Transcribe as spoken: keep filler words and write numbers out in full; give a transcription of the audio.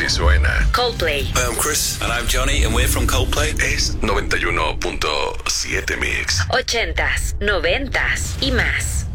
Así suena. Coldplay. Hi, I'm Chris. And I'm Johnny, and we're from Coldplay. Es noventa y uno punto siete Mix. Ochentas, noventas y más.